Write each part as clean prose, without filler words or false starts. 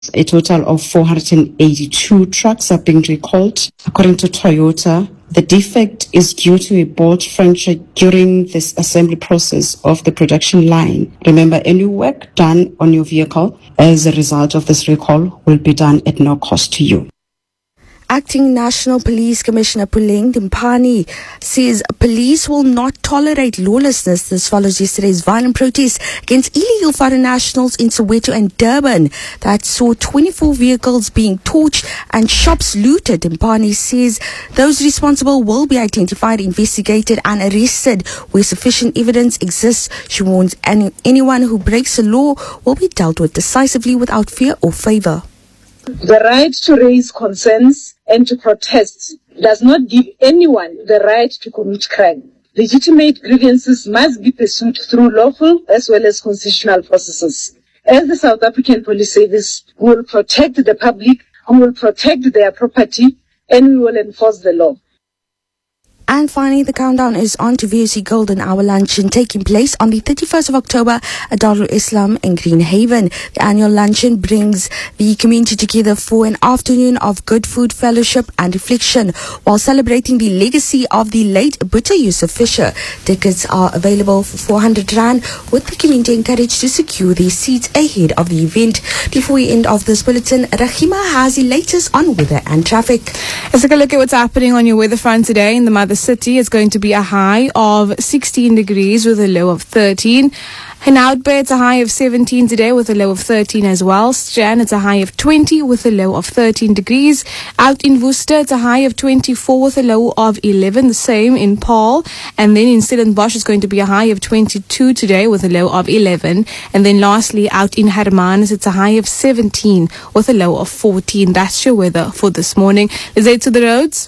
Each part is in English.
A total of 482 trucks are being recalled. According to Toyota, the defect is due to a bolt fracture during this assembly process of the production line. Remember, any work done on your vehicle as a result of this recall will be done at no cost to you. Acting National Police Commissioner Puleng Dimpani says police will not tolerate lawlessness. This follows yesterday's violent protests against illegal foreign nationals in Soweto and Durban that saw 24 vehicles being torched and shops looted. Dimpani says those responsible will be identified, investigated and arrested where sufficient evidence exists. She warns anyone who breaks the law will be dealt with decisively without fear or favor. The right to raise concerns and to protest does not give anyone the right to commit crime. Legitimate grievances must be pursued through lawful as well as constitutional processes. As the South African Police Service, we will protect the public, we will protect their property, and we will enforce the law. And finally, the countdown is on to VOC Golden Hour Luncheon taking place on the 31st of October at Darul Islam in Greenhaven. The annual luncheon brings the community together for an afternoon of good food, fellowship and reflection while celebrating the legacy of the late Boeta Yusuf Fisher. Tickets are available for 400 Rand, with the community encouraged to secure their seats ahead of the event. Before we end off this bulletin, Rahima has the latest on weather and traffic. Let's take a look at what's happening on your weather front today in the Mother City. It's going to be a high of 16 degrees with a low of 13. In Outbay, it's a high of 17 today with a low of 13 as well. Strand, it's a high of 20 with a low of 13 degrees. Out in Worcester, it's a high of 24 with a low of 11. The same in Paul. And then in Stellenbosch, it's going to be a high of 22 today with a low of 11. And then lastly, out in Hermanus, it's a high of 17 with a low of 14. That's your weather for this morning. Let's head to the roads.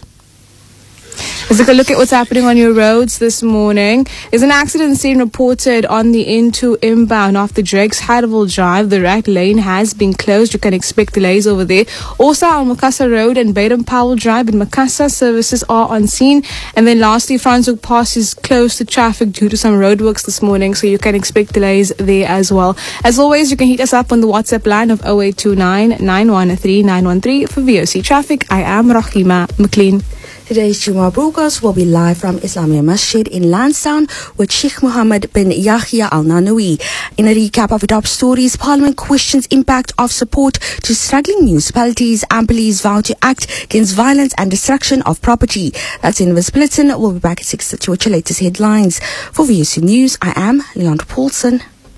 Let's take a look at what's happening on your roads this morning. There's an accident scene reported on the N2 inbound off the Drake's Hadaville Drive. The right lane has been closed. You can expect delays over there. Also on Makassar Road and Baden Powell Drive in Makassar, services are on scene. And then lastly, Franschhoek Pass is closed to traffic due to some roadworks this morning, so you can expect delays there as well. As always, you can hit us up on the WhatsApp line of 0829 913 913 for VOC Traffic. I am Rahima McLean. Today's Juma broadcast will be live from Islamia Masjid in Lansdowne with Sheikh Mohammed bin Yahya Al Nanoui. In a recap of the top stories, Parliament questions impact of support to struggling municipalities, and police vow to act against violence and destruction of property. That's in this bulletin. We'll be back at 6:30 with your latest headlines. For VOC News, I am Leandra Paulson.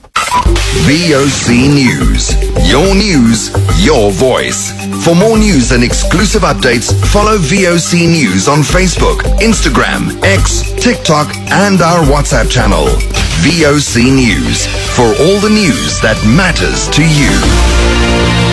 VOC News. Your news, your voice. For more news and exclusive updates, follow VOC News on Facebook, Instagram, X, TikTok, and our WhatsApp channel. VOC News. For all the news that matters to you.